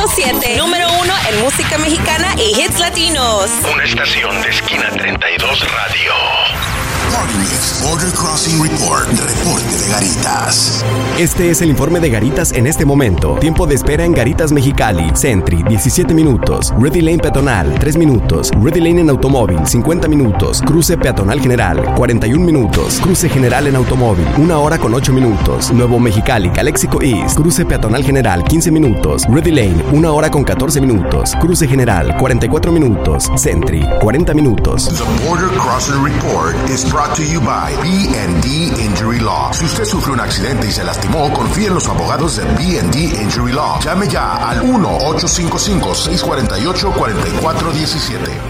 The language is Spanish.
92.7. Número 1 en música mexicana y hits latinos. Una estación de Esquina 32 Radio. Party Mix Border Crossing Report. Reporte de Garitas. Este es el informe de Garitas en este momento. Tiempo de espera en Garitas Mexicali. Sentry, 17 minutos. Ready Lane Peatonal, 3 minutos. Ready Lane en automóvil, 50 minutos. Cruce Peatonal General, 41 minutos. Cruce General en automóvil, 1 hora con 8 minutos. Nuevo Mexicali, Calexico East. Cruce Peatonal General, 15 minutos. Ready Lane, 1 hora con 14 minutos. Cruce General, 44 minutos. Sentry, 40 minutos. The Border Crossing Report is brought to you by B&D Injury Law. Si usted sufre un accidente y se lastimó, confíe en los abogados de B&D Injury Law. Llame ya al 1-855-648-4417.